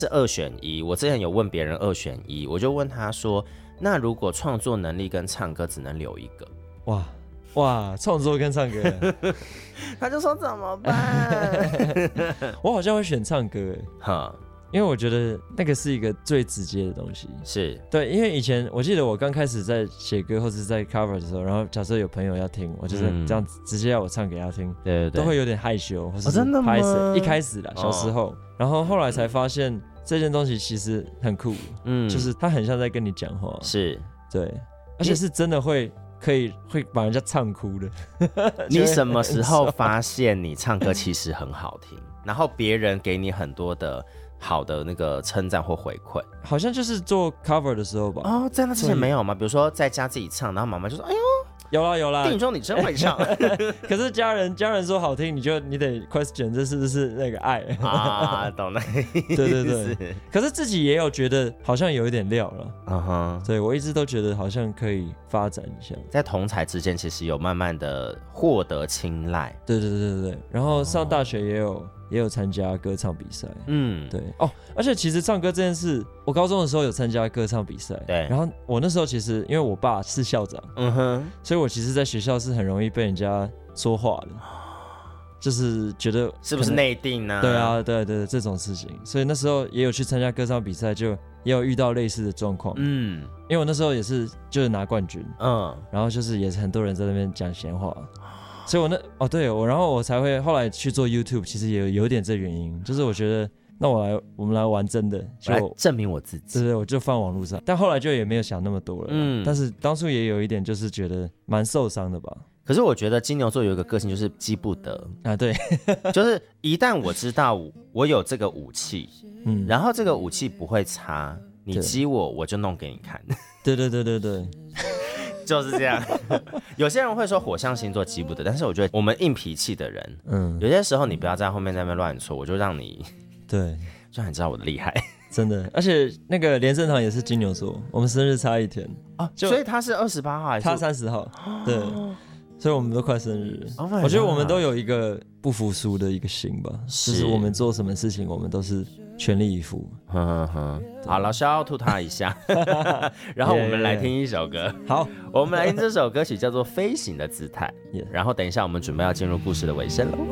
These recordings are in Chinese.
是2选1。我之前有问别人2选1，我就问他说，那如果创作能力跟唱歌只能留一个， 哇，创作跟唱歌， 他就说怎么办？ 我好像会选唱歌，因为我觉得那个是一个最直接的东西。 是对，因为以前我记得我刚开始在写歌或者在 cover 的时候，然后假设有朋友要听，我就是这样直接要我唱给他听， 对， 都会有点害羞，或是真的吗？ 一开始啦，小时候，然后后来才发现这件东西其实很酷，就是它很像在跟你讲话， 是， 对，而且是真的会把人家唱哭的。 你什么时候发现你唱歌其实很好听，然后别人给你很多的好的那个称赞或回馈？ 好像就是做 cover 的时候吧。 哦，在那之前没有吗？比如说在家自己唱，然后妈妈就说：“哎呦， 有啦， 定中你真会唱。” 可是家人说好听，你得 question 这是不是那个爱啊？懂了。 对。可是自己也有觉得好像有一点料了。对，我一直都觉得好像可以发展一下， 在同才之间其实有慢慢的获得青睐。 对。然后上大学也有参加歌唱比赛，对哦，而且其实唱歌这件事，我高中的时候有参加歌唱比赛， 对， 然后我那时候其实因为我爸是校长，所以我其实在学校是很容易被人家说话的，就是觉得是不是内定呢？ 对啊，对这种事情，所以那时候也有去参加歌唱比赛，就也有遇到类似的状况，因为我那时候也是就是拿冠军，然后就是也是很多人在那边讲闲话。所以然后我才会后来去做 YouTube， 其实也有点这原因，就是我觉得那我们来玩真的， 就来证明我自己。 对，我就放网络上，但后来就也没有想那么多了。但是当初也有一点就是觉得蛮受伤的吧。 可是我觉得金牛座有一个个性就是激不得啊，对， 就是一旦我知道我有这个武器，然后这个武器不会差，你激我就弄给你看。 对。 就是这样。有些人会说火象星座激不得，但是我觉得我们硬脾气的人，有些时候你不要在后面在那边乱说，我就让你对， 就让你知道我的厉害。 真的，而且那个连胜堂也是金牛座，我们生日差1天所以他是28号还是他30号？对，所以我们都快生日。我觉得我们都有一个不服输的一个心吧，就是我们做什么事情，我们都是全力以赴。 好，老师要吐他一下。然后我们来听一首歌。 好， 我们来听这首歌曲叫做《飞行的姿态》。然后等一下我们准备要进入故事的尾声了。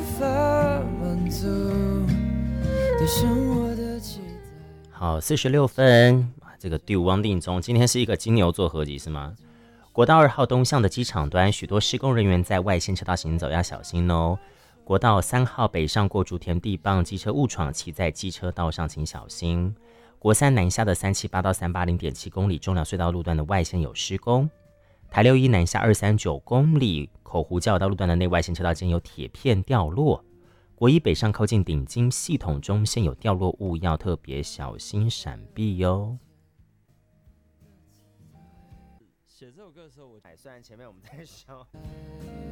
好，46分。这个第5汪定中，今天是一个金牛座合集是吗？国道2号东向的机场端，许多施工人员在外线车道行走，要小心哦。国道3号北上过竹田地磅，机车误闯，骑在机车道上请小心。国3南下的378到380.7公里中寮隧道路段的外线有施工。台61南下239公里口湖交流道路段的内外线车道间有铁片掉落。国1北上靠近顶金系统中线有掉落物，要特别小心闪避哟。写这首歌的时候，虽然前面我们在笑。